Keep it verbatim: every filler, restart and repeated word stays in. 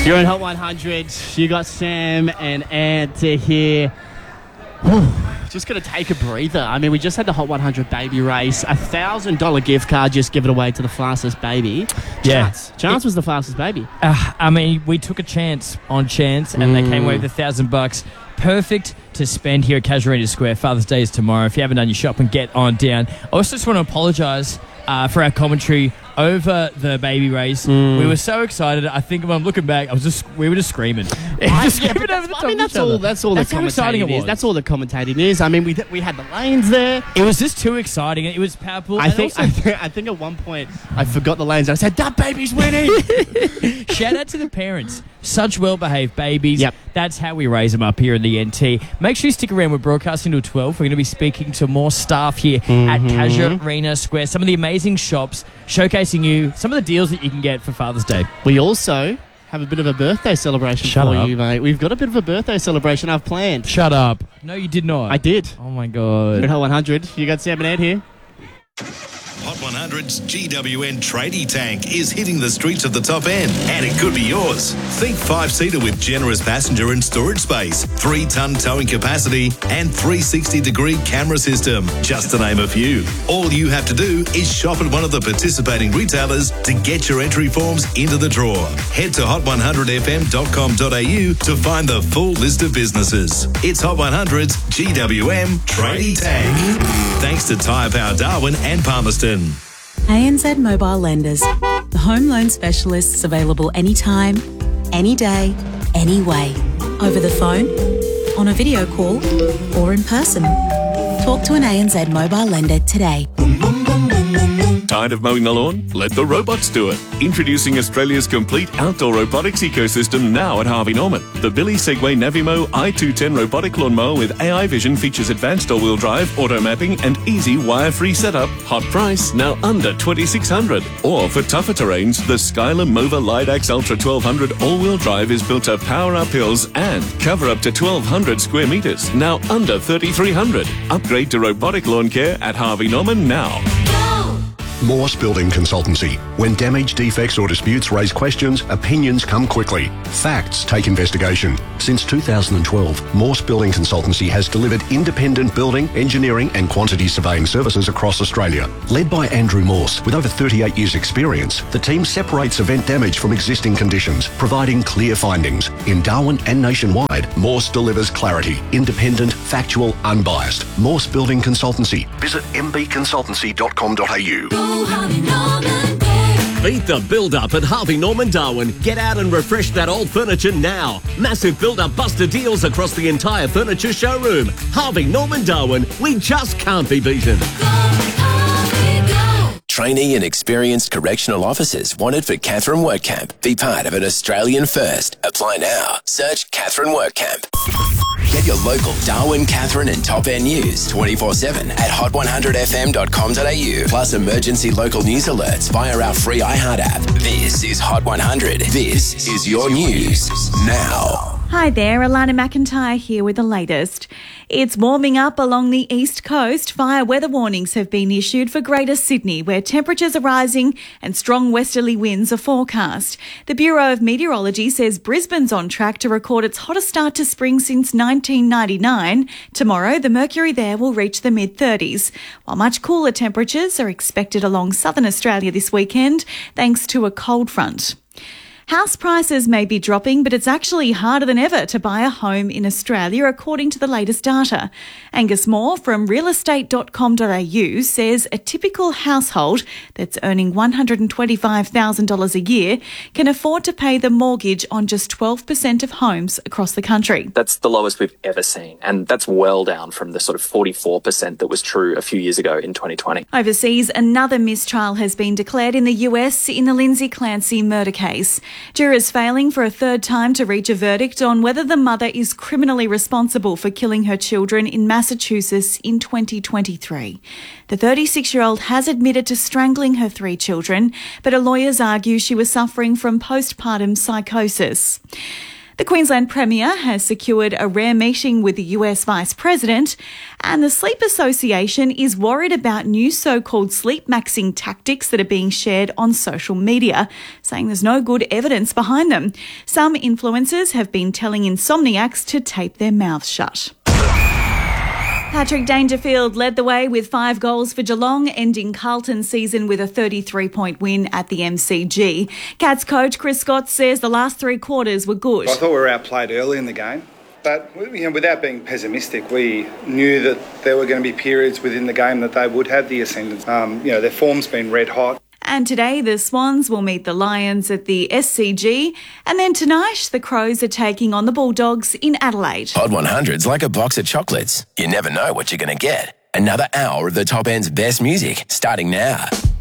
You're in Hot one hundred. You got Sam and Ant here. Whew. Just going to take a breather. I mean, we just had the Hot one hundred baby race. A one thousand dollars gift card just given away to the fastest baby. Yeah. Chance. Chance It- was the fastest baby. Uh, I mean, we took a chance on Chance, and they came away with a thousand bucks. Perfect to spend here at Casuarina Square. Father's Day is tomorrow. If you haven't done your shopping, get on down. I also just want to apologise uh, for our commentary over the baby race. Mm. We were so excited. I think when I'm looking back, I was just we were just screaming. I, just yeah, screaming but over the that's, top I mean, of that's each all. other. That's all. That's the how exciting commentating it is. was. That's all the commentating is. I mean, we we had the lanes there. It was just too exciting. It was powerful. I and think. also, I, think I think at one point I forgot the lanes. I said, "That baby's winning." shout out to the parents. Such well-behaved babies. Yep. That's how we raise them up here in the N T. Make sure you stick around. We're broadcasting till twelve. We're going to be speaking to more staff here Mm-hmm. at Casuarina Square. Some of the amazing shops showcasing you some of the deals that you can get for Father's Day. We also have a bit of a birthday celebration Shut for up. you, mate. We've got a bit of a birthday celebration I've planned. Shut up. No, you did not. I did. Oh, my You're God. at Hot one hundred. You got Sam and Ed here. Hot one hundred's G W N tradie tank is hitting the streets of the top end, and it could be yours. Think five-seater with generous passenger and storage space, three-ton towing capacity, and three sixty degree camera system, just to name a few. All you have to do is shop at one of the participating retailers to get your entry forms into the draw. Head to hot one hundred f m dot com dot a u to find the full list of businesses. It's Hot one hundred's G W M tradie tank. Thanks to Tyre Power Darwin and Palmerston. A N Z Mobile Lenders, the home loan specialists available anytime, any day, any way. Over the phone, on a video call, or in person. Talk to an A N Z Mobile Lender today. Tired of mowing the lawn? Let the robots do it. Introducing Australia's complete outdoor robotics ecosystem now at Harvey Norman. The Billy Segway Navimo I two ten robotic lawnmower with A I vision features advanced all-wheel drive, auto mapping, and easy wire-free setup. Hot price, now under twenty-six hundred dollars. Or for tougher terrains, the Skylar Mova Lidax Ultra twelve hundred all-wheel drive is built to power up hills and cover up to twelve hundred square metres, now under thirty-three hundred dollars. Upgrade to robotic lawn care at Harvey Norman now. Morse Building Consultancy. When damage, defects or disputes raise questions, opinions come quickly. Facts take investigation. Since two thousand twelve, Morse Building Consultancy has delivered independent building, engineering and quantity surveying services across Australia. Led by Andrew Morse, with over thirty-eight years experience, the team separates event damage from existing conditions, providing clear findings. In Darwin and nationwide, Morse delivers clarity, independent, factual, unbiased. Morse Building Consultancy. Visit m b consultancy dot com dot a u. Beat the build-up at Harvey Norman Darwin. Get out and refresh that old furniture now. Massive build-up buster deals across the entire furniture showroom. Harvey Norman Darwin, we just can't be beaten. Trainee and experienced correctional officers wanted for Catherine Work Camp. Be part of an Australian first. Apply now. Search Catherine Work Camp. Get your local Darwin, Catherine and Top End news twenty-four seven at hot one hundred f m dot com dot a u. Plus emergency local news alerts via our free iHeart app. This is Hot one hundred. This is your news now. Hi there, Alana McIntyre here with the latest. It's warming up along the east coast. Fire weather warnings have been issued for Greater Sydney, where temperatures are rising and strong westerly winds are forecast. The Bureau of Meteorology says Brisbane's on track to record its hottest start to spring since nineteen ninety-nine. Tomorrow, the mercury there will reach the mid-thirties, while much cooler temperatures are expected along southern Australia this weekend, thanks to a cold front. House prices may be dropping, but it's actually harder than ever to buy a home in Australia, according to the latest data. Angus Moore from real estate dot com dot a u says a typical household that's earning one hundred twenty-five thousand dollars a year can afford to pay the mortgage on just twelve percent of homes across the country. That's the lowest we've ever seen, and that's well down from the sort of forty-four percent that was true a few years ago in twenty twenty. Overseas, another mistrial has been declared in the U S in the Lindsay Clancy murder case. Jurors failing for a third time to reach a verdict on whether the mother is criminally responsible for killing her children in Massachusetts in twenty twenty-three. The thirty-six-year-old has admitted to strangling her three children, but her lawyers argue she was suffering from postpartum psychosis. The Queensland Premier has secured a rare meeting with the U S Vice President, and the Sleep Association is worried about new so-called sleep maxing tactics that are being shared on social media, saying there's no good evidence behind them. Some influencers have been telling insomniacs to tape their mouths shut. Patrick Dangerfield led the way with five goals for Geelong, ending Carlton's season with a thirty-three point win at the M C G. Cats coach Chris Scott says the last three quarters were good. I thought we were outplayed early in the game, but you know, without being pessimistic, we knew that there were going to be periods within the game that they would have the ascendant. Um, you know, their form's been red hot. And today the Swans will meet the Lions at the S C G, and then tonight the Crows are taking on the Bulldogs in Adelaide. Hot one hundred's like a box of chocolates. You never know what you're going to get. Another hour of the top end's best music starting now.